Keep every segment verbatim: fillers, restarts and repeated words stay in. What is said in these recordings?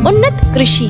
उन्नत कृषि।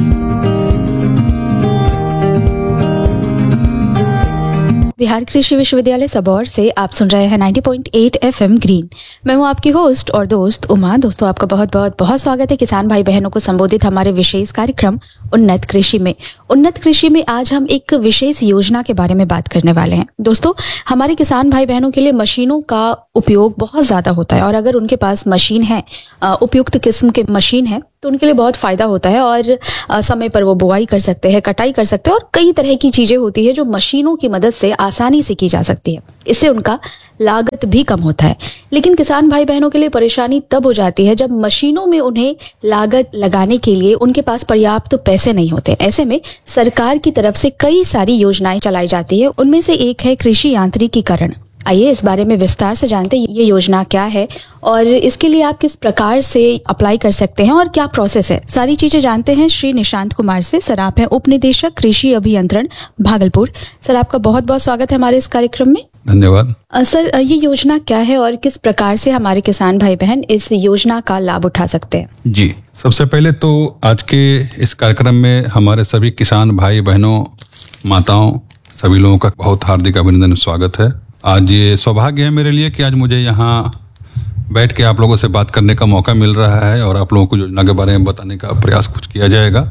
बिहार कृषि विश्वविद्यालय सबौर से आप सुन रहे हैं नब्बे पॉइंट आठ एफएम ग्रीन। मैं हूं आपकी होस्ट और दोस्त उमा। दोस्तों, आपका बहुत बहुत बहुत स्वागत है किसान भाई बहनों को संबोधित हमारे विशेष कार्यक्रम उन्नत कृषि में। उन्नत कृषि में आज हम एक विशेष योजना के बारे में बात करने वाले हैं। दोस्तों, हमारे किसान भाई बहनों के लिए मशीनों का उपयोग बहुत ज़्यादा होता है और अगर उनके पास मशीन है, उपयुक्त किस्म के मशीन है, तो उनके लिए बहुत फ़ायदा होता है और समय पर वो बुआई कर सकते हैं, कटाई कर सकते हैं और कई तरह की चीज़ें होती है जो मशीनों की मदद से आसानी से की जा सकती है। इससे उनका लागत भी कम होता है। लेकिन किसान भाई बहनों के लिए परेशानी तब हो जाती है जब मशीनों में उन्हें लागत लगाने के लिए उनके पास पर्याप्त पैसे नहीं होते। ऐसे में सरकार की तरफ से कई सारी योजनाएं चलाई जाती है। उनमें से एक है कृषि यांत्रिकीकरण। आइए इस बारे में विस्तार से जानते हैं ये योजना क्या है और इसके लिए आप किस प्रकार से अप्लाई कर सकते हैं और क्या प्रोसेस है। सारी चीजें जानते हैं श्री निशांत कुमार से। सर, आप हैं उप निदेशक कृषि अभियंत्रण भागलपुर। सर, आपका बहुत बहुत स्वागत है हमारे इस कार्यक्रम में। धन्यवाद। सर, ये योजना क्या है और किस प्रकार से हमारे किसान भाई बहन इस योजना का लाभ उठा सकते हैं? जी, सबसे पहले तो आज के इस कार्यक्रम में हमारे सभी किसान भाई बहनों, माताओं, सभी लोगों का बहुत हार्दिक अभिनंदन, स्वागत है। आज ये सौभाग्य है मेरे लिए कि आज मुझे यहाँ बैठ के आप लोगों से बात करने का मौका मिल रहा है और आप लोगों को योजना के बारे में बताने का प्रयास कुछ किया जाएगा।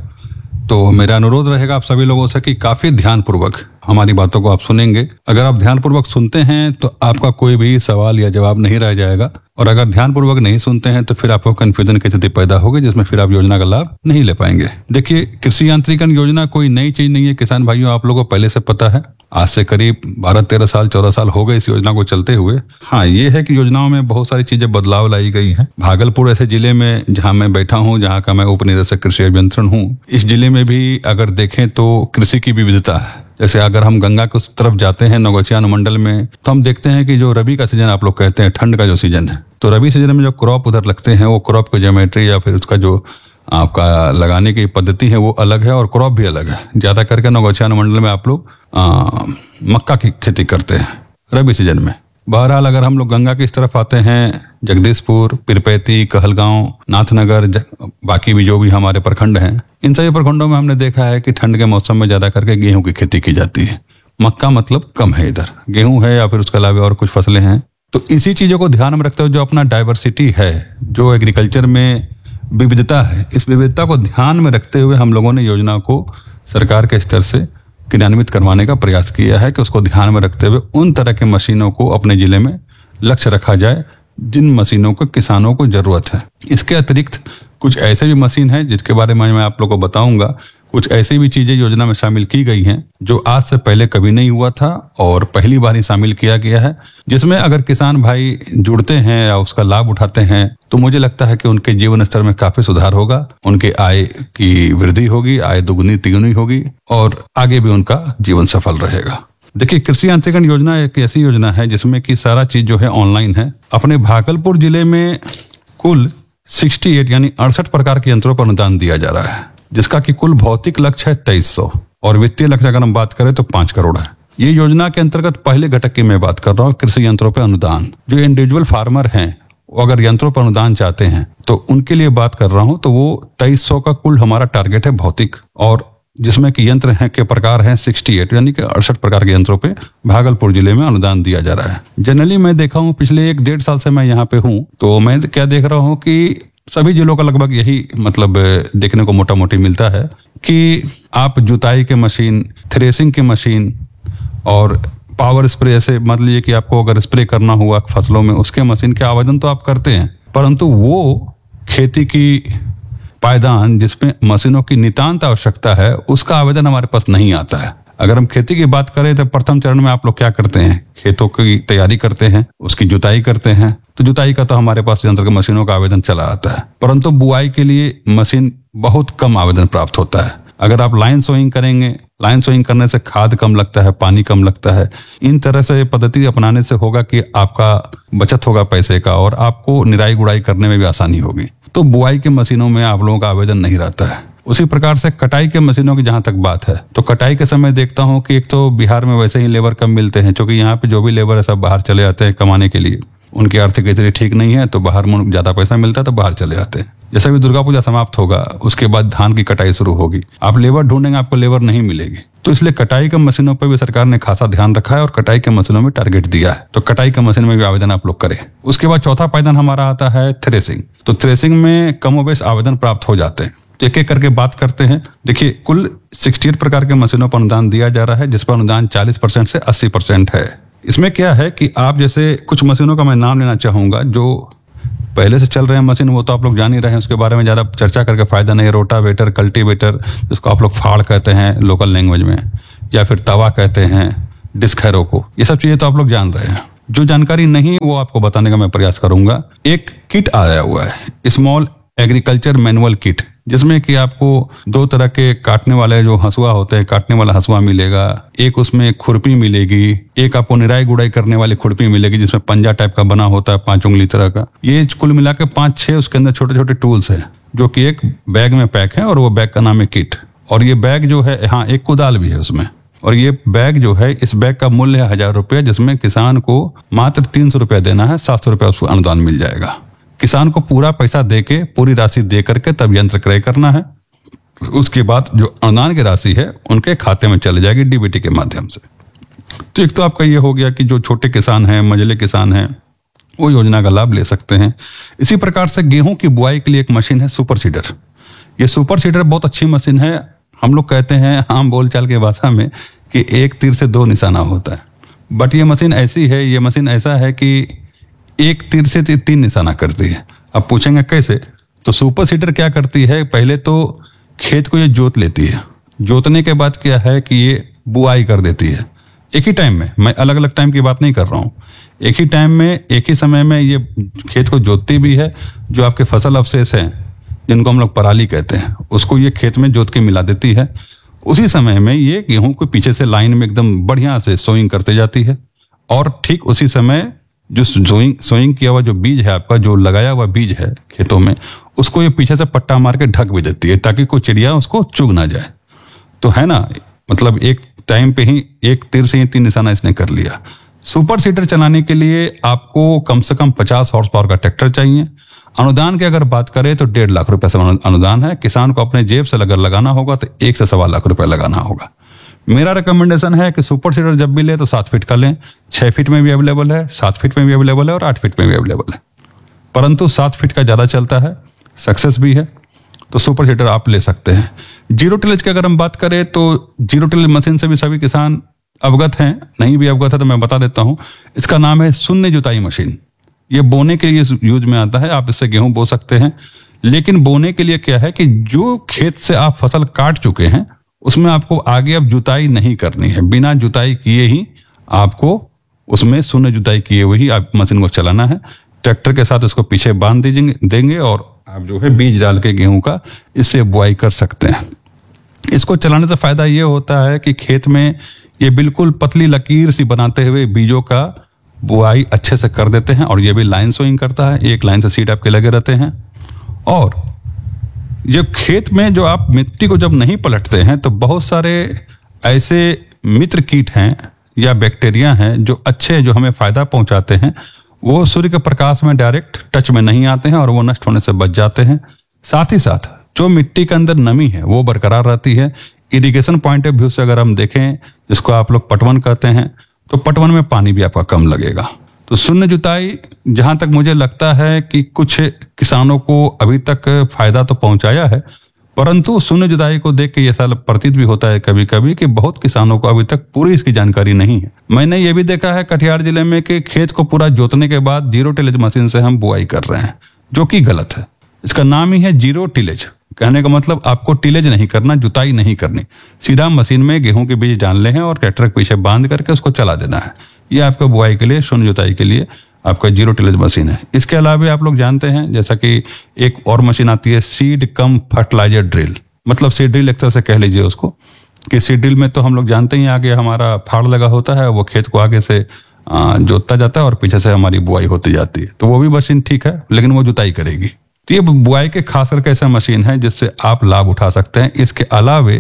तो मेरा अनुरोध रहेगा आप सभी लोगों से कि काफी ध्यानपूर्वक हमारी बातों को आप सुनेंगे। अगर आप ध्यानपूर्वक सुनते हैं तो आपका कोई भी सवाल या जवाब नहीं रह जाएगा और अगर ध्यानपूर्वक नहीं सुनते हैं तो फिर आपको कंफ्यूजन की स्थिति पैदा होगी जिसमें फिर आप योजना का लाभ नहीं ले पाएंगे। देखिए, कृषि यांत्रिकीकरण योजना कोई नई चीज नहीं है किसान भाइयों, आप लोगों को पहले से पता है। आज से करीब बारह तेरह साल चौदह साल हो गए इस योजना को चलते हुए। हाँ, ये है कि योजनाओं में बहुत सारी चीजें बदलाव लाई गई हैं। भागलपुर ऐसे जिले में जहाँ मैं बैठा हूँ, जहाँ का मैं उप निदेशक कृषि अभियंत्रण हूँ, इस जिले में भी अगर देखें तो कृषि की विविधता है। जैसे अगर हम गंगा के उस तरफ जाते हैं नौगछिया अनुमंडल में, तो हम देखते हैं कि जो रबी का सीजन आप लोग कहते हैं, ठंड का जो सीजन है, तो रबी सीजन में जो क्रॉप उधर लगते हैं वो क्रॉप की ज्योमेट्री या फिर उसका जो आपका लगाने की पद्धति है वो अलग है और क्रॉप भी अलग है। ज्यादा करके नौगछिया अनुमंडल में आप लोग मक्का की खेती करते हैं रबी सीजन में। बहरहाल अगर हम लोग गंगा की इस तरफ आते हैं, जगदीशपुर, पिरपैती, कहलगांव, नाथनगर, बाकी भी जो भी हमारे प्रखंड हैं, इन सभी प्रखंडों में हमने देखा है कि ठंड के मौसम में ज्यादा करके गेहूं की खेती की जाती है। मक्का मतलब कम है, इधर गेहूं है या फिर उसके अलावा और कुछ फसलें हैं। तो इसी चीजों को ध्यान में रखते हुए जो अपना डाइवर्सिटी है, जो एग्रीकल्चर में विविधता है, इस विविधता को ध्यान में रखते हुए हम लोगों ने योजना को सरकार के स्तर से क्रियान्वित करवाने का प्रयास किया है कि उसको ध्यान में रखते हुए उन तरह के मशीनों को अपने जिले में लक्ष्य रखा जाए जिन मशीनों को किसानों को जरूरत है। इसके अतिरिक्त कुछ ऐसे भी मशीन हैं जिसके बारे में मैं आप लोगों को बताऊंगा। कुछ ऐसी भी चीजें योजना में शामिल की गई हैं जो आज से पहले कभी नहीं हुआ था और पहली बार ही शामिल किया गया है, जिसमें अगर किसान भाई जुड़ते हैं या उसका लाभ उठाते हैं तो मुझे लगता है कि उनके जीवन स्तर में काफी सुधार होगा, उनके आय की वृद्धि होगी, आय दुगुनी तिगुनी होगी और आगे भी उनका जीवन सफल रहेगा। देखिए, कृषि यांत्रिकीकरण योजना एक ऐसी योजना है जिसमें कि सारा चीज जो है ऑनलाइन है। अपने भागलपुर जिले में कुल अड़सठ यानी अड़सठ प्रकार के यंत्रों पर अनुदान दिया जा रहा है, जिसका कि कुल भौतिक लक्ष्य है तेईस सौ और वित्तीय लक्ष्य अगर हम बात करें तो पांच करोड़ है। ये योजना के अंतर्गत पहले घटक की मैं बात कर रहा हूँ, कृषि यंत्रों पर अनुदान। जो इंडिविजुअल फार्मर हैं वो अगर यंत्रों पर अनुदान चाहते हैं तो उनके लिए बात कर रहा हूँ, तो वो तेईस सौ का कुल हमारा टारगेट है भौतिक, और जिसमें कि यंत्र हैं के प्रकार हैं अड़सठ यानी कि अड़सठ प्रकार के यंत्रों पे भागलपुर जिले में अनुदान दिया जा रहा है। जनरली मैं देखा हूँ, पिछले एक डेढ़ साल से मैं यहाँ पे हूँ, तो मैं क्या देख रहा हूँ कि सभी जिलों का लगभग यही मतलब देखने को मोटा मोटी मिलता है कि आप जुताई के मशीन, थ्रेसिंग की मशीन और पावर स्प्रे, ऐसे मान लीजिए कि आपको अगर स्प्रे करना हुआ फसलों में, उसके मशीन के आवेदन तो आप करते हैं, परंतु वो खेती की पायदान जिसमें मशीनों की नितांत आवश्यकता है उसका आवेदन हमारे पास नहीं आता है। अगर हम खेती की बात करें तो प्रथम चरण में आप लोग क्या करते हैं, खेतों की तैयारी करते हैं, उसकी जुताई करते हैं, तो जुताई का तो हमारे पास यंत्र के मशीनों का आवेदन चला आता है, परंतु बुआई के लिए मशीन बहुत कम आवेदन प्राप्त होता है। अगर आप लाइन सोइंग करेंगे, लाइन सोइंग करने से खाद कम लगता है, पानी कम लगता है। इन तरह से पद्धति अपनाने से होगा कि आपका बचत होगा पैसे का और आपको निराई गुड़ाई करने में भी आसानी होगी। तो बुआई के मशीनों में आप लोगों का आवेदन नहीं रहता है। उसी प्रकार से कटाई के मशीनों की जहां तक बात है, तो कटाई के समय देखता हूं कि एक तो बिहार में वैसे ही लेबर कम मिलते हैं, क्योंकि यहाँ पे जो भी लेबर है सब बाहर चले जाते हैं कमाने के लिए। उनकी आर्थिक स्थिति ठीक नहीं है तो बाहर में ज्यादा पैसा मिलता है तो बाहर चले जाते हैं। जैसे भी दुर्गा पूजा समाप्त होगा उसके बाद धान की कटाई शुरू होगी, आप लेबर ढूंढेंगे, आपको लेबर नहीं मिलेगी। तो इसलिए कटाई के मशीनों पर भी सरकार ने खासा ध्यान रखा है और कटाई के मशीनों में टारगेट दिया है, तो कटाई के मशीन में भी आवेदन आप लोग करें। उसके बाद चौथा पायदान हमारा आता है थ्रेसिंग। तो थ्रेसिंग में कमोबेश आवेदन प्राप्त हो जाते हैं। तो एक एक करके बात करते हैं। देखिए, कुल अड़सठ प्रकार के मशीनों पर अनुदान दिया जा रहा है, जिस पर अनुदान चालीस परसेंट से अस्सी परसेंट है। इसमें क्या है कि आप जैसे कुछ मशीनों का मैं नाम लेना चाहूंगा जो पहले से चल रहे हैं मशीन, वो तो आप लोग जान ही रहे हैं, उसके बारे में ज्यादा चर्चा करके फायदा नहीं है। रोटावेटर, कल्टीवेटर, जिसको आप लोग फाड़ कहते हैं लोकल लैंग्वेज में, या फिर तवा कहते हैं, डिस्क हैरो को, ये सब चीजें तो आप लोग जान रहे हैं। जो जानकारी नहीं वो आपको बताने का मैं प्रयास करूंगा। एक किट आया हुआ है, स्मॉल एग्रीकल्चर मैनुअल किट, जिसमें कि आपको दो तरह के काटने वाले जो हंसुआ होते हैं, काटने वाला हंसुआ मिलेगा, एक उसमें खुरपी मिलेगी, एक आपको निराई गुड़ाई करने वाली खुरपी मिलेगी जिसमें पंजा टाइप का बना होता है, पांच उंगली तरह का। ये कुल मिला के पांच छह उसके अंदर छोटे छोटे टूल्स हैं जो कि एक बैग में पैक है, और वो बैग का नाम है किट। और ये बैग जो है, हाँ, एक कुदाल भी है उसमें। और ये बैग जो है, इस बैग का मूल्य है हजार रुपया, जिसमें किसान को मात्र तीन सौ रुपया देना है, सात सौ रुपया उसको अनुदान मिल जाएगा। किसान को पूरा पैसा देके, पूरी राशि दे करके तब यंत्र क्रय करना है। उसके बाद जो अनुदान की राशि है उनके खाते में चले जाएगी डीबीटी के माध्यम से। तो एक तो आपका ये हो गया कि जो छोटे किसान हैं, मझले किसान हैं, वो योजना का लाभ ले सकते हैं। इसी प्रकार से गेहूं की बुआई के लिए एक मशीन है सुपर सीडर। ये सुपर सीडर बहुत अच्छी मशीन है। हम लोग कहते हैं आम बोलचाल की भाषा में कि एक तीर से दो निशाना होता है, बट ये मशीन ऐसी है, ये मशीन ऐसा है कि एक तीर से तीन निशाना करती है। अब पूछेंगे कैसे? तो सुपर सीडर क्या करती है, पहले तो खेत को ये जोत लेती है, जोतने के बाद क्या है कि ये बुआई कर देती है एक ही टाइम में। मैं अलग अलग टाइम की बात नहीं कर रहा हूँ, एक ही टाइम में, एक ही समय में ये खेत को जोतती भी है। जो आपके फसल अवशेष हैं, जिनको हम लोग पराली कहते हैं, उसको ये खेत में जोत के मिला देती है। उसी समय में ये गेहूं को पीछे से लाइन में एकदम बढ़िया से सोइंग करते जाती है, और ठीक उसी समय जो सोइंग सोइंग किया हुआ जो बीज है आपका, जो लगाया हुआ बीज है खेतों में, उसको ये पीछे से पट्टा मार के ढक भी देती है ताकि कोई चिड़िया उसको चुग ना जाए। तो है ना, मतलब एक टाइम पे ही एक तीर से ही तीन निशाना इसने कर लिया। सुपर सीडर चलाने के लिए आपको कम से कम पचास हॉर्स पावर का ट्रैक्टर चाहिए। अनुदान की अगर बात करें तो डेढ़ लाख रुपए से अनुदान है। किसान को अपने जेब से अगर लगाना होगा तो एक से सवा लाख रुपए लगाना होगा। मेरा रिकमेंडेशन है कि सुपर सीडर जब भी ले तो सात फीट का लें। छह फीट में भी अवेलेबल है, सात फीट में भी अवेलेबल है, और आठ फीट में भी अवेलेबल है, परंतु सात फीट का ज्यादा चलता है, सक्सेस भी है, तो सुपर सीडर आप ले सकते हैं। जीरो टिलेज की अगर हम बात करें तो जीरो टिलेज मशीन से भी सभी किसान अवगत हैं, नहीं भी अवगत है तो मैं बता देता हूं। इसका नाम है शून्य जुताई मशीन। ये बोने के लिए यूज में आता है, आप इससे गेहूं बो सकते हैं। लेकिन बोने के लिए क्या है कि जो खेत से आप फसल काट चुके हैं उसमें आपको आगे अब जुताई नहीं करनी है, बिना जुताई किए ही आपको उसमें शून्य जुताई किए हुए ही आप मशीन को चलाना है। ट्रैक्टर के साथ इसको पीछे बांध दीजिए देंगे और आप जो है बीज डाल के गेहूं का इससे बुआई कर सकते हैं। इसको चलाने से फायदा ये होता है कि खेत में ये बिल्कुल पतली लकीर सी बनाते हुए बीजों का बुआई अच्छे से कर देते हैं, और ये भी लाइन सोइंग करता है, एक लाइन से सीड आपके लगे रहते हैं। और ये खेत में जो आप मिट्टी को जब नहीं पलटते हैं तो बहुत सारे ऐसे मित्र कीट हैं या बैक्टीरिया हैं जो अच्छे, जो हमें फायदा पहुंचाते हैं, वो सूर्य के प्रकाश में डायरेक्ट टच में नहीं आते हैं और वो नष्ट होने से बच जाते हैं। साथ ही साथ जो मिट्टी के अंदर नमी है वो बरकरार रहती है। इरिगेशन पॉइंट ऑफ व्यू से अगर हम देखें, जिसको आप लोग पटवन कहते हैं, तो पटवन में पानी भी आपका कम लगेगा। तो शून्य जुताई जहां तक मुझे लगता है कि कुछ किसानों को अभी तक फायदा तो पहुंचाया है, परंतु शून्य जुताई को देख के ये साल प्रतीत भी होता है कभी कभी कि बहुत किसानों को अभी तक पूरी इसकी जानकारी नहीं है। मैंने ये भी देखा है कटिहार जिले में कि खेत को पूरा जोतने के बाद जीरो टिलेज मशीन से हम बुआई कर रहे हैं, जो कि गलत है। इसका नाम ही है जीरो टिलेज। कहने का मतलब आपको टिलेज नहीं करना, जुताई नहीं करनी, सीधा मशीन में गेहूं के बीज डालने हैं और ट्रैक्टर के पीछे बांध करके उसको चला देना है। ये आपका बुआई के लिए, शून्य जुताई के लिए आपका जीरो टिलेज मशीन है। इसके अलावा आप लोग जानते हैं जैसा कि एक और मशीन आती है सीड कम फर्टिलाइजर ड्रिल, मतलब सीड ड्रिल एक तरह से कह लीजिए उसको, कि सीड ड्रिल में तो हम लोग जानते ही आगे हमारा फाड़ लगा होता है, वो खेत को आगे से जोतता जाता है और पीछे से हमारी बुआई होती जाती है। तो वो भी मशीन ठीक है, लेकिन वो जुताई करेगी। तो ये बुआई के खास करके ऐसा मशीन है जिससे आप लाभ उठा सकते हैं। इसके अलावे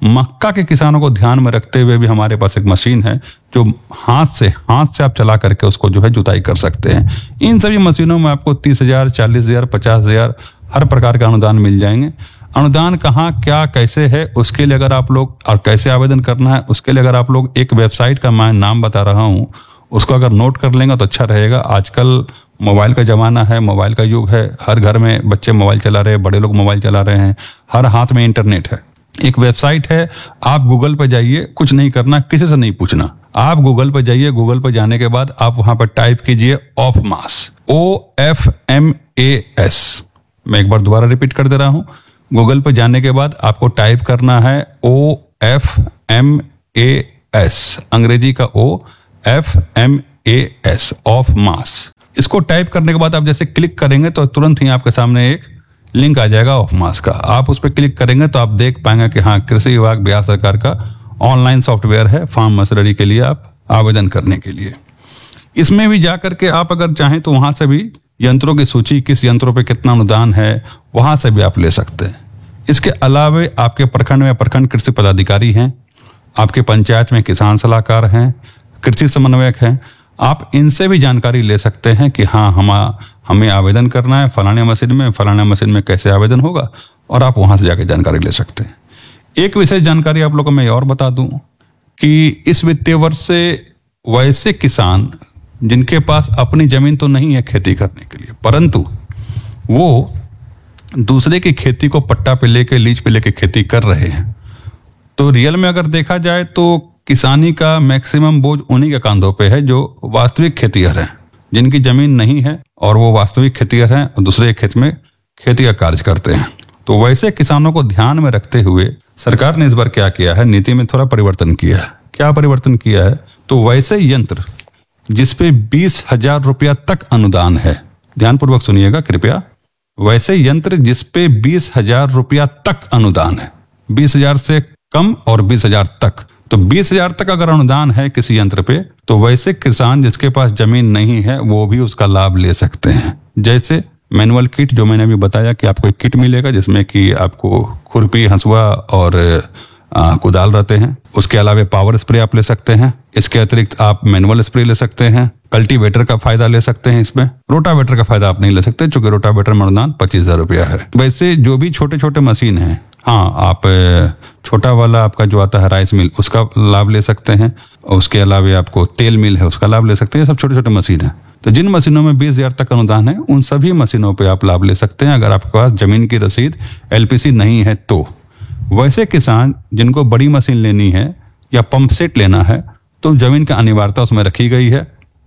मक्का के किसानों को ध्यान में रखते हुए भी हमारे पास एक मशीन है जो हाथ से हाथ से आप चला करके उसको जो है जुताई कर सकते हैं। इन सभी मशीनों में आपको तीस हजार चालीस हजार पचास हजार हर प्रकार का अनुदान मिल जाएंगे। अनुदान कहाँ क्या कैसे है उसके लिए अगर आप लोग और कैसे आवेदन करना है उसके लिए अगर आप लोग एक वेबसाइट का मैं नाम बता रहा हूँ उसको अगर नोट कर लेंगे तो अच्छा रहेगा। आजकल मोबाइल का ज़माना है, मोबाइल का युग है, हर घर में बच्चे मोबाइल चला रहे हैं, बड़े लोग मोबाइल चला रहे हैं, हर हाथ में इंटरनेट है। एक वेबसाइट है, आप गूगल पे जाइए, कुछ नहीं करना, किसी से नहीं पूछना, आप गूगल पे जाइए। गूगल पे जाने के बाद आप वहां पर टाइप कीजिए of mass, O F M A S. मैं एक बार दोबारा रिपीट कर दे रहा हूं। गूगल पे जाने के बाद आपको टाइप करना है O F M A S, अंग्रेजी का ओ, F M A S, of mass. इसको टाइप करने के बाद आप जैसे क्लिक करेंगे तो तुरंत ही आपके सामने एक लिंक आ जाएगा ऑफ मास का। आप उस पर क्लिक करेंगे तो आप देख पाएंगे कि हाँ, कृषि विभाग बिहार सरकार का ऑनलाइन सॉफ्टवेयर है फार्म मशीनरी के लिए आप आवेदन करने के लिए। इसमें भी जा करके आप अगर चाहें तो वहां से भी यंत्रों की सूची, किस यंत्रों पे कितना अनुदान है, वहां से भी आप ले सकते हैं। इसके अलावे आपके प्रखंड में प्रखंड कृषि पदाधिकारी हैं, आपके पंचायत में किसान सलाहकार हैं, कृषि समन्वयक हैं, आप इनसे भी जानकारी ले सकते हैं कि हाँ हम हमें आवेदन करना है फलाने मशीन में, फलाने मशीन में कैसे आवेदन होगा, और आप वहां से जाके जानकारी ले सकते हैं। एक विशेष जानकारी आप लोगों को मैं और बता दूं कि इस वित्तीय वर्ष से वैसे किसान जिनके पास अपनी जमीन तो नहीं है खेती करने के लिए, परंतु वो दूसरे की खेती को पट्टा पे लेके, लीज पे लेके खेती कर रहे हैं, तो रियल में अगर देखा जाए तो किसानी का मैक्सिमम बोझ उन्हीं के कंधों पे है जो वास्तविक खेतिहर हैं, जिनकी जमीन नहीं है और वो वास्तविक खेतिहर हैं और दूसरे खेत में खेती का कार्य करते हैं। तो वैसे किसानों को ध्यान में रखते हुए सरकार ने इस बार क्या किया है, नीति में थोड़ा परिवर्तन किया है। क्या परिवर्तन किया है, तो वैसे यंत्र जिसपे बीस हजार रुपया तक अनुदान है, ध्यानपूर्वक सुनिएगा कृपया, वैसे यंत्र जिसपे बीस हजार रुपया तक अनुदान है, बीस हजार से कम और बीस हजार तक, तो बीस हजार तक अगर अनुदान है किसी यंत्र पे तो वैसे किसान जिसके पास जमीन नहीं है वो भी उसका लाभ ले सकते हैं। जैसे मैनुअल किट जो मैंने अभी बताया कि आपको एक किट मिलेगा जिसमें कि आपको खुरपी, हंसुआ और आ, कुदाल रहते हैं। उसके अलावा पावर स्प्रे आप ले सकते हैं। इसके अतिरिक्त आप मैनुअल स्प्रे ले सकते हैं। कल्टीवेटर का फायदा ले सकते हैं। इसमें रोटावेटर का फायदा आप नहीं ले सकते क्योंकि रोटावेटर में अनुदान पच्चीस हजार रुपया है। वैसे जो भी छोटे छोटे मशीन हैं, हाँ, आप छोटा वाला आपका जो आता है राइस मिल, उसका लाभ ले सकते हैं। उसके अलावा आपको तेल मिल है, उसका लाभ ले सकते हैं। सब छोटे छोटे मशीन है। तो जिन मशीनों में बीस हजार तक अनुदान है उन सभी मशीनों पे आप लाभ ले सकते हैं अगर आपके पास जमीन की रसीद एलपीसी नहीं है तो। वैसे किसान जिनको बड़ी मशीन लेनी है या पंप सेट लेना है तो जमीन का अनिवार्यता उसमें रखी गई है।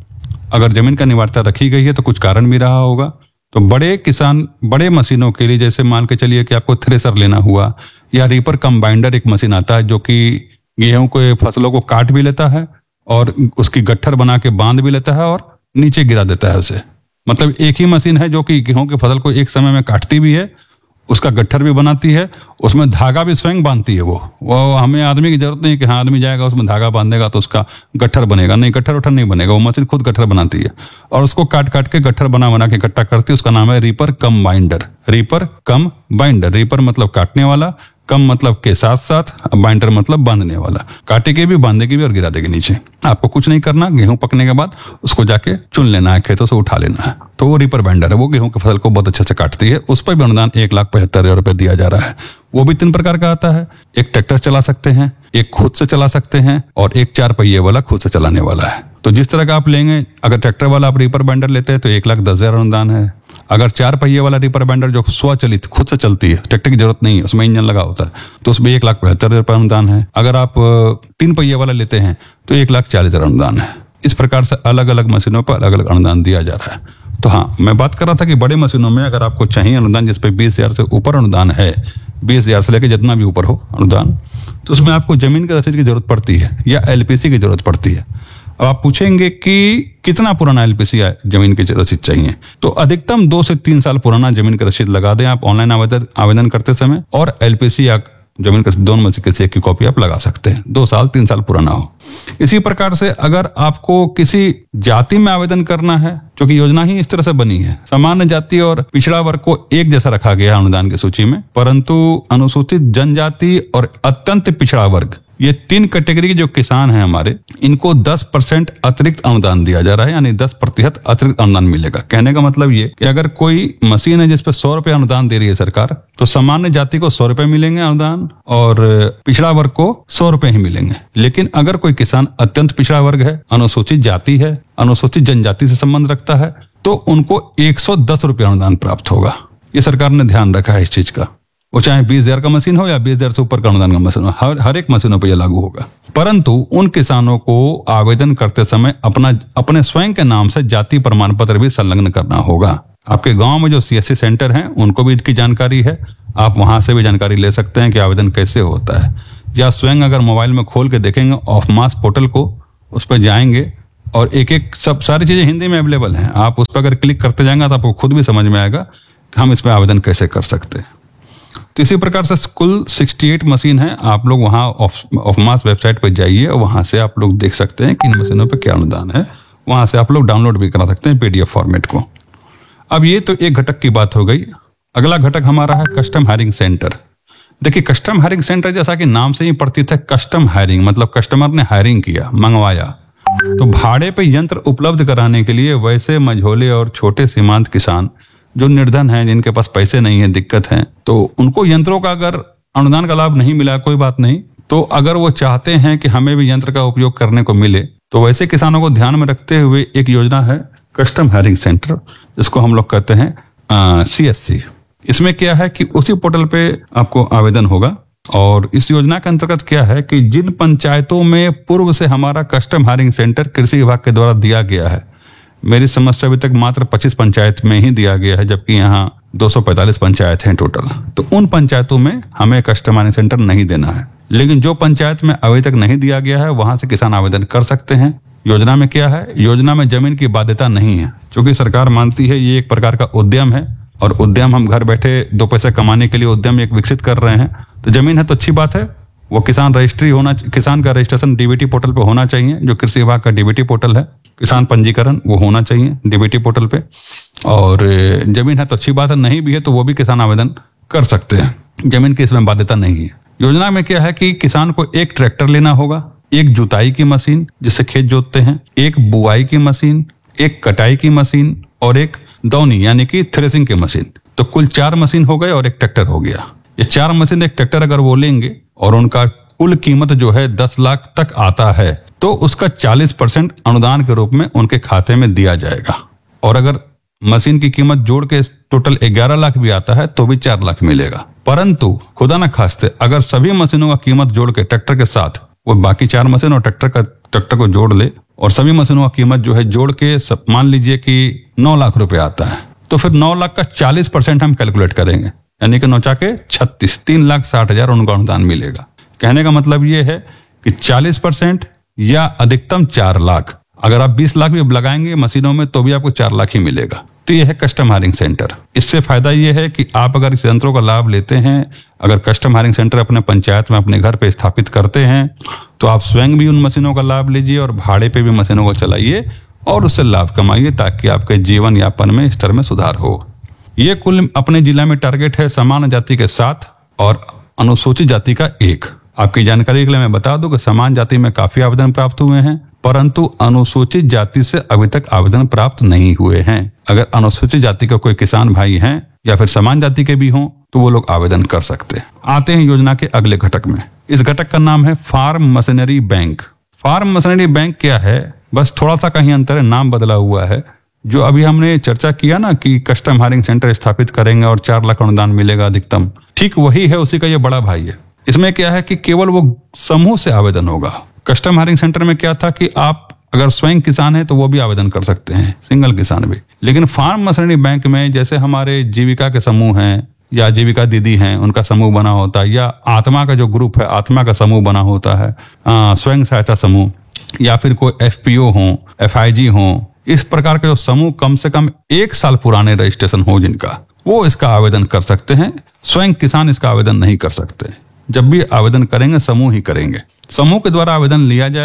अगर जमीन का अनिवार्यता रखी गई है तो कुछ कारण भी रहा होगा। तो बड़े किसान बड़े मशीनों के लिए, जैसे मान के चलिए कि आपको थ्रेसर लेना हुआ या रीपर कंबाइंडर एक मशीन आता है जो कि गेहूं को, फसलों को काट भी लेता है और उसकी गट्ठर बना के बांध भी लेता है और नीचे गिरा देता है उसे। मतलब एक ही मशीन है जो कि गेहूं की फसल को एक समय में काटती भी है, उसका गट्ठर भी बनाती है, उसमें धागा भी स्वयं बांधती है। वो वो हमें आदमी की जरूरत नहीं कि हाँ आदमी जाएगा उसमें धागा बांधेगा तो उसका गट्ठर बनेगा। नहीं, गट्ठर उठर नहीं बनेगा, वो मशीन खुद गट्ठर बनाती है और उसको काट काट के गट्ठर बना बना के इकट्ठा करती है। उसका नाम है रीपर कम बाइंडर। रीपर कम बाइंडर। रीपर मतलब काटने वाला, कम मतलब के साथ साथ, बाइंडर मतलब बांधने वाला। काटेगी भी, बांधेगी भी और गिरा देगी नीचे। आपको कुछ नहीं करना, गेहूं पकने के बाद उसको जाके चुन लेना है, खेतों से उठा लेना है। तो वो रीपर बाइंडर है, वो गेहूं की फसल को बहुत अच्छे से काटती है। उस पर भी अनुदान एक लाख पचहत्तर हजार रुपए दिया जा रहा है। वो भी तीन प्रकार का आता है। एक ट्रैक्टर चला सकते हैं, एक खुद से चला सकते हैं और एक चार पहिए वाला खुद से चलाने वाला है। तो जिस तरह का आप लेंगे, अगर ट्रैक्टर वाला आप रीपर बाइंडर लेते हैं तो एक लाख दस हजार अनुदान है। अगर चार पहिए वाला रीपर बाइंडर जो स्वचलित खुद से चलती है, ट्रैक्टर की जरूरत नहीं है, उसमें इंजन लगा होता है, तो उसमें एक लाख पचहत्तर हजार रुपये अनुदान है। अगर आप तीन पहिए वाला लेते हैं तो एक लाख चालीस हजार अनुदान है। इस प्रकार से अलग अलग मशीनों पर अलग अलग अनुदान दिया जा रहा है। तो हाँ, मैं बात कर रहा था कि बड़े मशीनों में अगर आपको चाहिए अनुदान जिसपे बीस हजार से ऊपर अनुदान है, बीस हजार से लेकर जितना भी ऊपर हो अनुदान, तो उसमें आपको जमीन की रसीद की जरूरत पड़ती है या एलपीसी की जरूरत पड़ती है। अब आप पूछेंगे कि कितना पुराना एलपीसी जमीन की रसीद चाहिए, तो अधिकतम दो से तीन साल पुराना जमीन की रसीद लगा दें आप ऑनलाइन आवेदन आवेदन करते समय, और एलपीसी या जमीन की दोनों में से किसी एक की कॉपी आप लगा सकते हैं, दो साल तीन साल पुराना हो। इसी प्रकार से अगर आपको किसी जाति में आवेदन करना है क्योंकि योजना ही इस तरह से बनी है। सामान्य जाति और पिछड़ा वर्ग को एक जैसा रखा गया है अनुदान की सूची में, परंतु अनुसूचित जनजाति और अत्यंत पिछड़ा वर्ग, ये तीन कैटेगरी के जो किसान हैं हमारे, इनको दस परसेंट अतिरिक्त अनुदान दिया जा रहा है, यानी दस प्रतिशत अतिरिक्त अनुदान मिलेगा। कहने का मतलब ये कि अगर कोई मशीन है जिस पर सौ रुपए अनुदान दे रही है सरकार, तो सामान्य जाति को सौ रुपए मिलेंगे अनुदान और पिछड़ा वर्ग को सौ रुपए ही मिलेंगे। लेकिन अगर कोई किसान अत्यंत पिछड़ा वर्ग है, अनुसूचित जाति है, अनुसूचित जनजाति से संबंध रखता है, तो उनको एक सौ दस रुपए अनुदान प्राप्त होगा। ये सरकार ने ध्यान रखा है इस चीज का। वो चाहे बीस हजार का मशीन हो या बीस हजार से ऊपर का अनुदान का मशीन हो, हर हर एक मशीनों पर यह लागू होगा। परंतु उन किसानों को आवेदन करते समय अपना अपने स्वयं के नाम से जाति प्रमाण पत्र भी संलग्न करना होगा। आपके गांव में जो सीएससी सेंटर हैं उनको भी इसकी जानकारी है, आप वहां से भी जानकारी ले सकते हैं कि आवेदन कैसे होता है। या स्वयं अगर मोबाइल में खोल के देखेंगे ऑफ मास पोर्टल को, उस पर जाएंगे और एक एक सब सारी चीजें हिंदी में अवेलेबल हैं। आप उस पर अगर क्लिक करते जाएंगे तो आपको खुद भी समझ में आएगा कि हम इसमें आवेदन कैसे कर सकते हैं। तो इसी प्रकार से कुल अड़सठ मशीन है। आप लोग वहाँ ऑफ मास वेबसाइट पर जाइए और वहाँ से आप लोग देख सकते हैं कि इन मशीनों पे क्या अनुदान है। वहाँ से आप लोग डाउनलोड भी करा सकते हैं पीडीएफ फॉर्मेट को। अब ये तो एक घटक की बात हो गई। अगला घटक हमारा है कस्टम हायरिंग सेंटर। देखिए, कस्टम हायरिंग सेंटर जैसा कि नाम से ही प्रतीत है, कस्टम हायरिंग मतलब कस्टमर ने हायरिंग किया, मंगवाया। तो भाड़े पे यंत्र उपलब्ध कराने के लिए वैसे मझोले और छोटे सीमांत किसान जो निर्धन हैं, जिनके पास पैसे नहीं है, दिक्कत है, तो उनको यंत्रों का अगर अनुदान का लाभ नहीं मिला कोई बात नहीं, तो अगर वो चाहते हैं कि हमें भी यंत्र का उपयोग करने को मिले, तो वैसे किसानों को ध्यान में रखते हुए एक योजना है कस्टम हायरिंग सेंटर, जिसको हम लोग कहते हैं सीएससी। इसमें क्या है कि उसी पोर्टल पे आपको आवेदन होगा। और इस योजना के अंतर्गत क्या है कि जिन पंचायतों में पूर्व से हमारा कस्टम हायरिंग सेंटर कृषि विभाग के द्वारा दिया गया है, मेरी समझ से अभी तक मात्र पच्चीस पंचायत में ही दिया गया है, जबकि यहाँ दो सौ पैंतालीस पंचायत हैं टोटल। तो उन पंचायतों में हमें कस्टम हायरिंग सेंटर नहीं देना है। लेकिन जो पंचायत में अभी तक नहीं दिया गया है, वहां से किसान आवेदन कर सकते हैं। योजना में क्या है, योजना में जमीन की बाध्यता नहीं है, क्योंकि सरकार मानती है ये एक प्रकार का उद्यम है और उद्यम हम घर बैठे दो पैसे कमाने के लिए उद्यम एक विकसित कर रहे हैं। तो जमीन है तो अच्छी बात है। वो किसान रजिस्ट्री होना, किसान का रजिस्ट्रेशन डीबीटी पोर्टल पे होना चाहिए, जो कृषि विभाग का डीबीटी पोर्टल है, किसान पंजीकरण वो होना चाहिए डीबीटी पोर्टल पे। और जमीन है तो अच्छी बात है, नहीं भी है तो वो भी किसान आवेदन कर सकते हैं, जमीन की इसमें बाध्यता नहीं है। योजना में क्या है कि किसान को एक ट्रैक्टर लेना होगा, एक जुताई की मशीन जिससे खेत जोतते हैं, एक बुआई की मशीन, एक कटाई की मशीन और एक दौनी यानी कि थ्रेसिंग की मशीन। तो कुल चार मशीन हो गए और एक ट्रैक्टर हो गया। ये चार मशीन एक ट्रैक्टर अगर वो लेंगे और उनका कुल कीमत जो है दस लाख तक आता है, तो उसका चालीस परसेंट अनुदान के रूप में उनके खाते में दिया जाएगा। और अगर मशीन की कीमत जोड़ के टोटल ग्यारह लाख भी आता है तो भी चार लाख मिलेगा। परंतु खुदा न खास्ते अगर सभी मशीनों का कीमत जोड़ के ट्रैक्टर के साथ वो बाकी चार मशीन और ट्रैक्टर का ट्रैक्टर को जोड़ ले और सभी मशीनों का कीमत जो है जोड़ के सब मान लीजिए कि नौ लाख रुपए आता है, तो फिर नौ लाख का चालीस परसेंट हम कैलकुलेट करेंगे, यानी कि नौचा के छत्तीस तीन लाख साठ हजार उनको अनुदान मिलेगा। कहने का मतलब ये है कि चालीस परसेंट या अधिकतम चार लाख, अगर आप बीस लाख भी लगाएंगे मशीनों में तो भी आपको चार लाख ही मिलेगा। तो यह है कस्टम हायरिंग सेंटर। इससे फायदा यह है कि आप अगर इस यंत्रों का लाभ लेते हैं, अगर कस्टम हायरिंग सेंटर अपने पंचायत में अपने घर पे स्थापित करते हैं, तो आप स्वयं भी उन मशीनों का लाभ लीजिए और भाड़े पे भी मशीनों को चलाइए और उससे लाभ कमाइए, ताकि आपके जीवन यापन में स्तर में सुधार हो। ये कुल अपने जिला में टारगेट है सामान्य जाति के साथ और अनुसूचित जाति का एक। आपकी जानकारी के लिए मैं बता दूं कि समान जाति में काफी आवेदन प्राप्त हुए हैं, परंतु अनुसूचित जाति से अभी तक आवेदन प्राप्त नहीं हुए हैं। अगर अनुसूचित जाति का कोई किसान भाई हैं या फिर समान जाति के भी हों तो वो लोग आवेदन कर सकते हैं। आते हैं योजना के अगले घटक में। इस घटक का नाम है farm machinery bank. Farm machinery bank क्या है, बस थोड़ा सा कहीं अंतर है, नाम बदला हुआ है। जो अभी हमने चर्चा किया ना कि कस्टम हायरिंग सेंटर स्थापित करेंगे और चार लाख अनुदान मिलेगा अधिकतम, ठीक वही है, उसी का ये बड़ा भाई है। इसमें क्या है कि केवल वो समूह से आवेदन होगा। कस्टम हायरिंग सेंटर में क्या था कि आप अगर स्वयं किसान है तो वो भी आवेदन कर सकते हैं, सिंगल किसान भी। लेकिन फार्म मशीनरी बैंक में जैसे हमारे जीविका के समूह हैं या जीविका दीदी हैं, उनका समूह बना होता है, या आत्मा का जो ग्रुप है आत्मा का समूह बना होता है, आ, स्वयं सहायता समूह, या फिर कोई एफपीओ हो, एफआईजी हो, इस प्रकार के जो समूह कम से कम एक साल पुराने रजिस्ट्रेशन हो जिनका, वो इसका आवेदन कर सकते हैं। स्वयं किसान इसका आवेदन नहीं कर सकते। जब भी आवेदन करेंगे समूह ही करेंगे। समूह के द्वारा आवेदन लिया जाएगा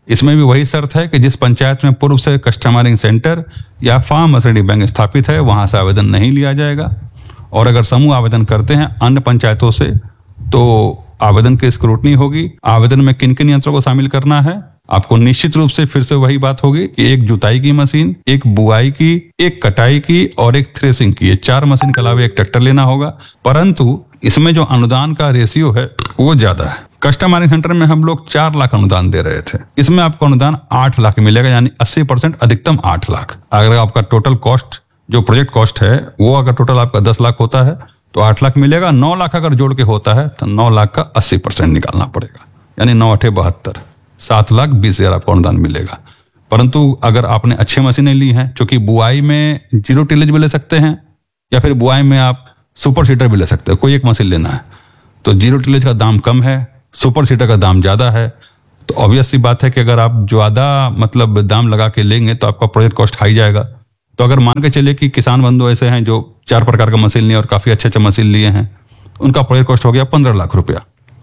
इसमें भी वही शर्त है कि जिस पंचायत में पूर्व से कस्टमरिंग सेंटर या फार्म मर्सिडी बैंक स्थापित है वहां से आवेदन नहीं लिया जाएगा। और अगर समूह आवेदन करते हैं अन्य पंचायतों से तो आवेदन की स्क्रूटनी होगी। आवेदन में किन किन यंत्रों को शामिल करना है, आपको निश्चित रूप से फिर से वही बात होगी कि एक जुताई की मशीन, एक बुआई की, एक कटाई की और एक थ्रेसिंग की, ये चार मशीन के अलावा एक ट्रैक्टर लेना होगा। परंतु इसमें जो अनुदान का रेशियो है वो ज्यादा है। कस्टमरिंग सेंटर में हम लोग चार लाख अनुदान दे रहे थे, इसमें आपको अनुदान आठ लाख मिलेगा, यानी अस्सी परसेंट अधिकतम आठ लाख। अगर आपका टोटल कॉस्ट जो प्रोजेक्ट कॉस्ट है वो अगर टोटल आपका दस लाख होता है तो आठ लाख मिलेगा। नौ लाख अगर जोड़ के होता है तो नौ लाख का अस्सी परसेंट निकालना पड़ेगा, यानी नौ अठे बहत्तर, सात लाख बीस हजार आपको अनुदान मिलेगा। परंतु अगर आपने अच्छे मशीनें ली हैं, क्योंकि बुआई में जीरो टिलेज भी ले सकते हैं या फिर बुआई में आप सुपर सीटर भी ले सकते हो, कोई एक मशीन लेना है तो जीरो टिलेज का दाम कम है, सुपर सीटर का दाम ज्यादा है। तो ऑब्वियस सी बात है कि अगर आप ज्यादा मतलब दाम लगा के लेंगे तो आपका प्रोजेक्ट कॉस्ट हाई जाएगा। तो अगर मान के चले कि किसान बंधु ऐसे हैं जो चार प्रकार का मशीन लिए और काफी अच्छे अच्छे मशीन लिए हैं, उनका प्रोजेक्ट कॉस्ट हो गया पंद्रह लाख रुपया,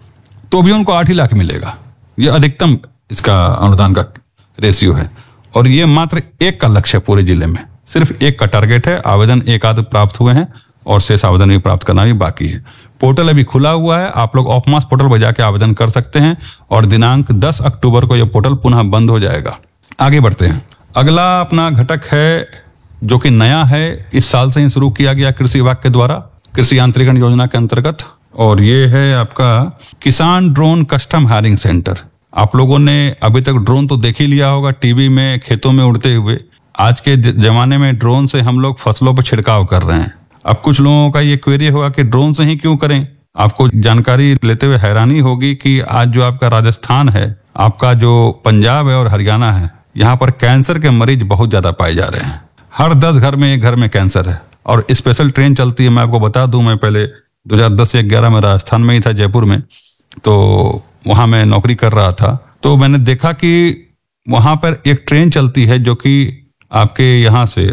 तो भी उनको आठ ही लाख मिलेगा। ये अधिकतम इसका अनुदान का रेशियो है और ये मात्र एक का लक्ष्य है पूरे जिले में, सिर्फ एक का टारगेट है। आवेदन एक आध प्राप्त हुए हैं और शेष आवेदन भी प्राप्त करना भी बाकी है। पोर्टल अभी खुला हुआ है, आप लोग ऑफमास पोर्टल पर जाके आवेदन कर सकते हैं और दिनांक दस अक्टूबर को यह पोर्टल पुनः बंद हो जाएगा। आगे बढ़ते हैं। अगला अपना घटक है जो कि नया है, इस साल से ही शुरू किया गया कृषि विभाग के द्वारा कृषि यांत्रिकरण योजना के अंतर्गत, और ये है आपका किसान ड्रोन कस्टम हायरिंग सेंटर। आप लोगों ने अभी तक ड्रोन तो देख ही लिया होगा टीवी में खेतों में उड़ते हुए। आज के जमाने में ड्रोन से हम लोग फसलों पर छिड़काव कर रहे हैं। अब कुछ लोगों का ये क्वेरी होगा कि ड्रोन से ही क्यों करें। आपको जानकारी लेते हुए हैरानी होगी कि आज जो आपका राजस्थान है, आपका जो पंजाब है और हरियाणा है, यहाँ पर कैंसर के मरीज बहुत ज्यादा पाए जा रहे हैं। हर दस घर में एक घर में कैंसर है और स्पेशल ट्रेन चलती है। मैं आपको बता दूं, मैं पहले दो हज़ार दस या ग्यारह में राजस्थान में ही था, जयपुर में, तो वहां मैं नौकरी कर रहा था। तो मैंने देखा कि वहां पर एक ट्रेन चलती है जो कि आपके यहाँ से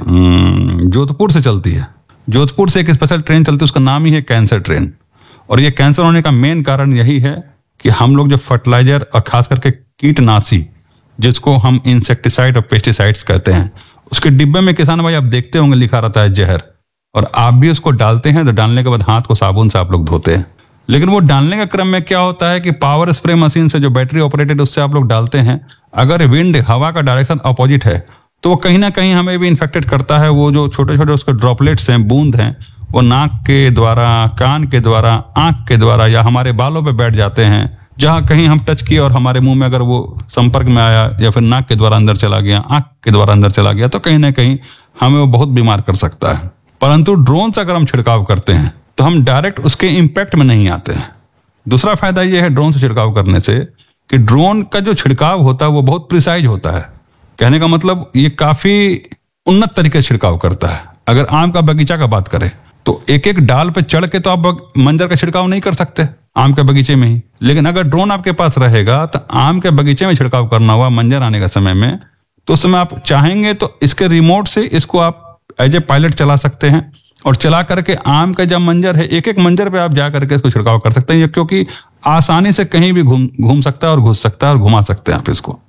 जोधपुर से चलती है। जोधपुर से एक स्पेशल ट्रेन चलती है, उसका नाम ही है कैंसर ट्रेन। और ये कैंसर होने का मेन कारण यही है कि हम लोग जो फर्टिलाइजर और खास करके कीटनाशी, जिसको हम इंसेक्टिसाइड और पेस्टिसाइड्स कहते हैं, उसके डिब्बे में किसान भाई आप देखते होंगे लिखा रहता है जहर, और आप भी उसको डालते हैं तो डालने के बाद हाथ को साबुन से आप लोग धोते हैं। लेकिन वो डालने के क्रम में क्या होता है कि पावर स्प्रे मशीन से जो बैटरी ऑपरेटेड उससे आप लोग डालते हैं, अगर विंड हवा का डायरेक्शन अपोजिट है तो वो कहीं ना कहीं हमें भी इन्फेक्टेड करता है। वो जो छोटे छोटे उसके ड्रॉपलेट्स हैं, बूंद हैं, वो नाक के द्वारा, कान के द्वारा, आंख के द्वारा या हमारे बालों पे बैठ जाते हैं। जहां कहीं हम टच किए और हमारे मुंह में अगर वो संपर्क में आया या फिर नाक के द्वारा अंदर चला गया, आंख के द्वारा अंदर चला गया, तो कहीं ना कहीं हमें वो बहुत बीमार कर सकता है। परंतु ड्रोन से अगर हम छिड़काव करते हैं तो हम डायरेक्ट उसके इम्पैक्ट में नहीं आते हैं। दूसरा फायदा यह है ड्रोन से छिड़काव करने से कि ड्रोन का जो छिड़काव होता है वो बहुत प्रिसाइज होता है। कहने का मतलब ये काफी उन्नत तरीके से छिड़काव करता है। अगर आम का बगीचा का बात करें तो एक एक डाल पे चढ़ के तो आप मंजर का छिड़काव नहीं कर सकते आम के बगीचे में ही, लेकिन अगर ड्रोन आपके पास रहेगा तो आम के बगीचे में छिड़काव करना हुआ मंजर आने का समय में, तो उस समय आप चाहेंगे तो इसके रिमोट से इसको आप एज ए पायलट चला सकते हैं और चला करके आम का जब मंजर है एक एक मंजर पे आप जा करके इसको छिड़काव कर सकते हैं, क्योंकि आसानी से कहीं भी घूम घूम सकता है और घुस सकता है और घुमा सकते हैं आप इसको।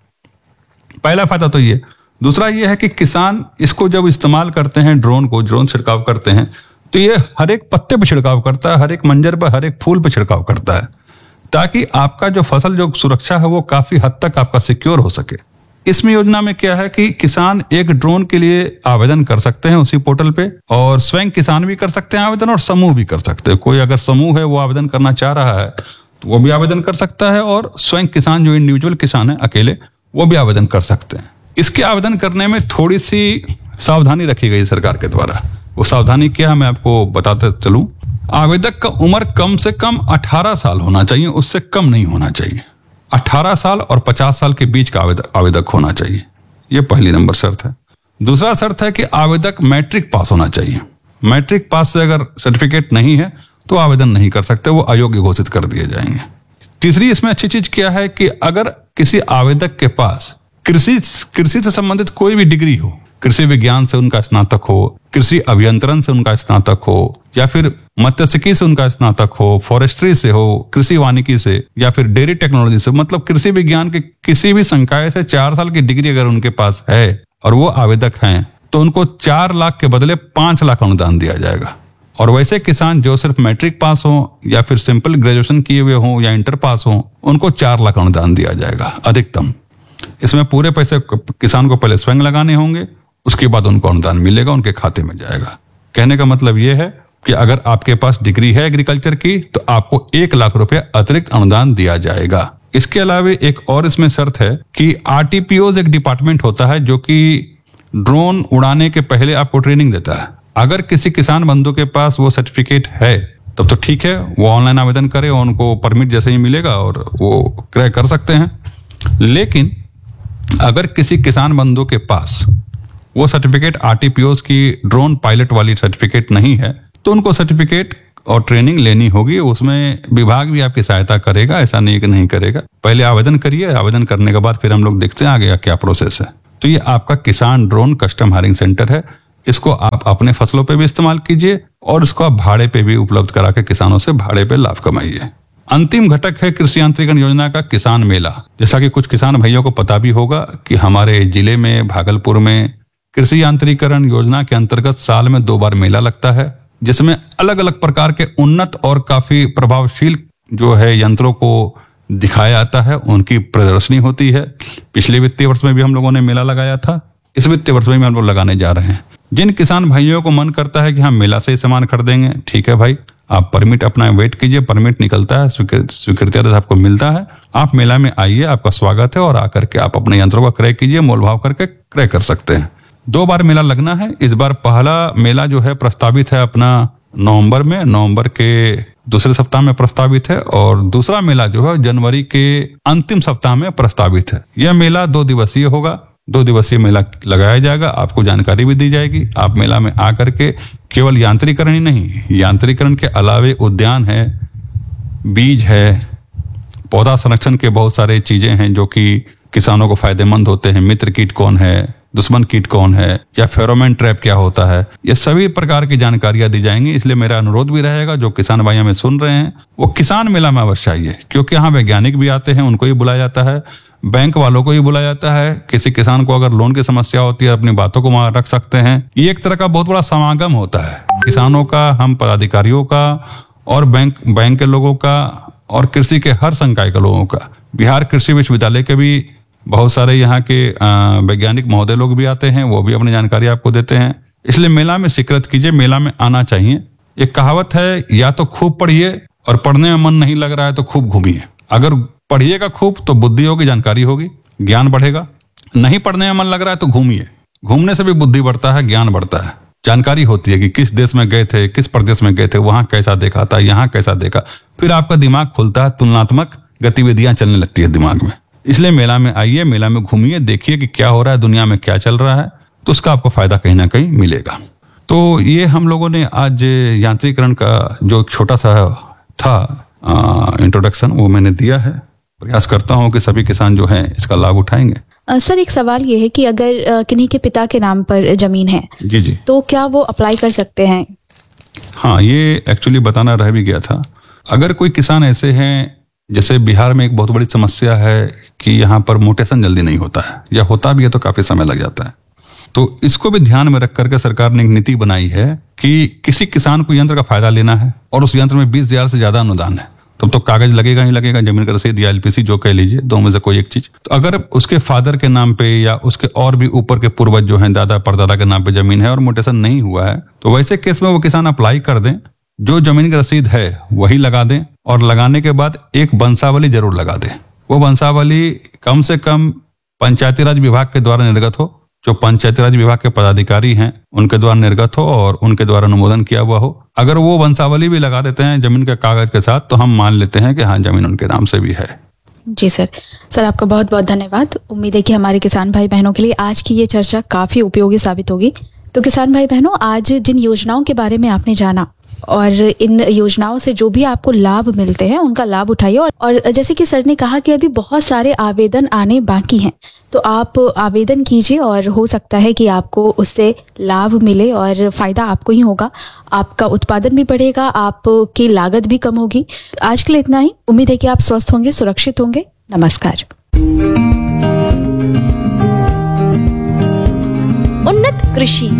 पहला फायदा तो ये। दूसरा ये है कि किसान इसको जब इस्तेमाल करते हैं, ड्रोन को ड्रोन छिड़काव करते हैं, तो ये हर एक पत्ते पे छिड़काव करता है, हर एक मंजर पर, हर एक फूल पे छिड़काव करता है, ताकि आपका जो फसल जो सुरक्षा है वो काफी हद तक आपका सिक्योर हो सके। इसमें योजना में क्या है कि किसान एक ड्रोन के लिए आवेदन कर सकते हैं उसी पोर्टल पे, और स्वयं किसान भी कर सकते हैं आवेदन और समूह भी कर सकते हैं। कोई अगर समूह है वो आवेदन करना चाह रहा है तो वो भी आवेदन कर सकता है, और स्वयं किसान जो इंडिविजुअल किसान है अकेले वो भी आवेदन कर सकते हैं। इसके आवेदन करने में थोड़ी सी सावधानी रखी गई सरकार के द्वारा। वो सावधानी क्या है मैं आपको बताते चलूं। आवेदक का उम्र कम से कम अठारह साल होना चाहिए, उससे कम नहीं होना चाहिए। अठारह साल और पचास साल के बीच का आवेदक आवेदक होना चाहिए, ये पहली नंबर शर्त है। दूसरा शर्त है कि आवेदक मैट्रिक पास होना चाहिए। मैट्रिक पास से अगर सर्टिफिकेट नहीं है तो आवेदन नहीं कर सकते, वो अयोग्य घोषित कर दिए जाएंगे। तीसरी इसमें अच्छी चीज क्या है कि अगर किसी आवेदक के पास कृषि कृषि से संबंधित कोई भी डिग्री हो, कृषि विज्ञान से उनका स्नातक हो, कृषि अभियंत्रण से उनका स्नातक हो, या फिर मत्स्यिकी से उनका स्नातक हो, फॉरेस्ट्री से हो, कृषि वानिकी से, या फिर डेयरी टेक्नोलॉजी से, मतलब कृषि विज्ञान के किसी भी संकाय से चार साल की डिग्री अगर उनके पास है और वो आवेदक हैं तो उनको चार लाख के बदले पांच लाख अनुदान दिया जाएगा। और वैसे किसान जो सिर्फ मैट्रिक पास हो या फिर सिंपल ग्रेजुएशन किए हुए हों या इंटर पास हों, उनको चार लाख अनुदान दिया जाएगा अधिकतम। इसमें पूरे पैसे किसान को पहले स्वयं लगाने होंगे, उसके बाद उनको अनुदान मिलेगा, उनके खाते में जाएगा। कहने का मतलब यह है कि अगर आपके पास डिग्री है एग्रीकल्चर की तो आपको एक लाख रुपए अतिरिक्त अनुदान दिया जाएगा। इसके अलावा एक और इसमें शर्त है कि आरटीपीओ एक डिपार्टमेंट होता है जो कि ड्रोन उड़ाने के पहले आपको ट्रेनिंग देता है। अगर किसी किसान बंधु के पास वो सर्टिफिकेट है तब तो ठीक है, वो ऑनलाइन आवेदन करे और उनको परमिट जैसे ही मिलेगा और वो क्रय कर सकते हैं। लेकिन अगर किसी किसान बंधु के पास वो सर्टिफिकेट आरटीपीओ की ड्रोन पायलट वाली सर्टिफिकेट नहीं है तो उनको सर्टिफिकेट और ट्रेनिंग लेनी होगी। उसमें विभाग भी आपकी सहायता करेगा, ऐसा नहीं कि नहीं करेगा। पहले आवेदन करिए, आवेदन करने के बाद फिर हम लोग देखते हैं आगे क्या प्रोसेस है। तो ये आपका किसान ड्रोन कस्टम हायरिंग सेंटर है। इसको आप अपने फसलों पे भी इस्तेमाल कीजिए और इसको आप भाड़े पे भी उपलब्ध करा के किसानों से भाड़े पे लाभ कमाइए। अंतिम घटक है कृषि यांत्रिकरण योजना का किसान मेला। जैसा कि कुछ किसान भाइयों को पता भी होगा कि हमारे जिले में भागलपुर में कृषि यांत्रिकरण योजना के अंतर्गत साल में दो बार मेला लगता है, जिसमें अलग अलग प्रकार के उन्नत और काफी प्रभावशील जो है यंत्रों को दिखाया जाता है, उनकी प्रदर्शनी होती है। पिछले वित्तीय वर्ष में भी हम लोगों ने मेला लगाया था, इस वित्तीय वर्ष में भी हम लोग लगाने जा रहे हैं। जिन किसान भाइयों को मन करता है कि हम मेला से ही सामान खरीदेंगे, ठीक है भाई, आप परमिट अपना वेट कीजिए, परमिट निकलता है, स्वीकृति आपको मिलता है, आप मेला में आइए, आपका स्वागत है और आकर के आप अपने यंत्रों का क्रय कीजिए, मोल भाव करके क्रय कर सकते हैं। दो बार मेला लगना है। इस बार पहला मेला जो है प्रस्तावित है अपना नवंबर में, नवंबर के दूसरे सप्ताह में प्रस्तावित है, और दूसरा मेला जो है जनवरी के अंतिम सप्ताह में प्रस्तावित है। यह मेला दो दिवसीय होगा, दो दिवसीय मेला लगाया जाएगा, आपको जानकारी भी दी जाएगी। आप मेला में आकर के केवल यांत्रिकरण ही नहीं, यांत्रिकरण के अलावे उद्यान है, बीज है, पौधा संरक्षण के बहुत सारे चीजें हैं जो कि किसानों को फायदेमंद होते हैं। मित्र कीट कौन है, दुश्मन कीट कौन है, या फेरोमोन ट्रैप क्या होता है, ये सभी प्रकार की जानकारियां दी जाएंगी। इसलिए मेरा अनुरोध भी रहेगा जो किसान भाई हमें सुन रहे हैं वो किसान मेला में अवश्य आइए, क्योंकि यहाँ वैज्ञानिक भी आते हैं, उनको ही बुलाया जाता है, बैंक वालों को ही बुलाया जाता है। किसी किसान को अगर लोन की समस्या होती है अपनी बातों को वहां रख सकते हैं। ये एक तरह का बहुत बड़ा समागम होता है किसानों का, हम पदाधिकारियों का और बैंक बैंक के लोगों का और कृषि के हर संकाय के लोगों का। बिहार कृषि विश्वविद्यालय के भी बहुत सारे यहाँ के वैज्ञानिक महोदय लोग भी आते हैं, वो भी अपनी जानकारी आपको देते हैं। इसलिए मेला में शिरकत कीजिए, मेला में आना चाहिए। एक कहावत है, या तो खूब पढ़िए और पढ़ने में मन नहीं लग रहा है तो खूब घूमिए। अगर पढ़िएगा खूब तो बुद्धि होगी, जानकारी होगी, ज्ञान बढ़ेगा। नहीं पढ़ने में मन लग रहा है तो घूमिए, घूमने से भी बुद्धि बढ़ता है, ज्ञान बढ़ता है, जानकारी होती है कि किस देश में गए थे, किस प्रदेश में गए थे, वहां कैसा देखा था, यहाँ कैसा देखा, फिर आपका दिमाग खुलता है, तुलनात्मक गतिविधियां चलने लगती है दिमाग में। इसलिए मेला में आइए, मेला में घूमिए, देखिए कि क्या हो रहा है, दुनिया में क्या चल रहा है, तो उसका आपको फायदा कहीं ना कहीं मिलेगा। तो ये हम लोगों ने आज यांत्रिकरण का जो छोटा सा था इंट्रोडक्शन वो मैंने दिया है। प्रयास करता हूं कि सभी किसान जो हैं इसका लाभ उठाएंगे। सर, एक सवाल ये है कि अगर किन्हीं के पिता के नाम पर जमीन है जी जी तो क्या वो अप्लाई कर सकते हैं? हाँ, ये एक्चुअली बताना रह भी गया था। अगर कोई किसान ऐसे हैं, जैसे बिहार में एक बहुत बड़ी समस्या है कि यहाँ पर म्यूटेशन जल्दी नहीं होता है, या होता भी है तो काफी समय लग जाता है, तो इसको भी ध्यान में रख करके सरकार ने एक नीति बनाई है कि किसी किसान को यंत्र का फायदा लेना है और उस यंत्र में बीस हजार से ज्यादा अनुदान है, तब तो, तो कागज लगेगा ही लगेगा, जमीन का रसीद या एलपीसी जो कह लीजिए, दो में से कोई एक चीज। तो अगर उसके फादर के नाम पे या उसके और भी ऊपर के पूर्वज जो हैं, दादा परदादा के नाम पे जमीन है और म्यूटेशन नहीं हुआ है, तो वैसे केस में वो किसान अप्लाई कर दें, जो जमीन की रसीद है वही लगा दें, और लगाने के बाद एक वंशावली जरूर लगा दें। वो वंशावली कम से कम पंचायती राज विभाग के द्वारा निर्गत हो, जो पंचायती राज विभाग के पदाधिकारी हैं उनके द्वारा निर्गत हो और उनके द्वारा अनुमोदन किया हुआ हो। अगर वो वंशावली भी लगा देते हैं जमीन के कागज के साथ, तो हम मान लेते हैं कि हाँ, जमीन उनके नाम से भी है। जी सर, सर आपका बहुत बहुत धन्यवाद। उम्मीद है कि हमारे किसान भाई बहनों के लिए आज की ये चर्चा काफी उपयोगी साबित होगी। तो किसान भाई बहनों, आज जिन योजनाओं के बारे में आपने जाना और इन योजनाओं से जो भी आपको लाभ मिलते हैं उनका लाभ उठाइए। और, और जैसे कि सर ने कहा कि अभी बहुत सारे आवेदन आने बाकी हैं, तो आप आवेदन कीजिए और हो सकता है कि आपको उससे लाभ मिले और फ़ायदा आपको ही होगा। आपका उत्पादन भी बढ़ेगा, आपकी लागत भी कम होगी। आज के लिए इतना ही। उम्मीद है कि आप स्वस्थ होंगे, सुरक्षित होंगे। नमस्कार। उन्नत कृषि